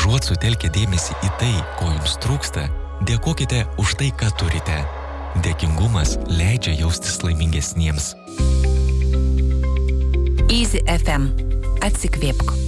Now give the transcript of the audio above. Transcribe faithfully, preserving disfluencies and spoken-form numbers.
Užuot sutelkę dėmesį į tai, ko jums trūksta, dėkokite už tai, ką turite. Dėkingumas leidžia jaustis laimingesniems. Easy F M. Atsikvėpk.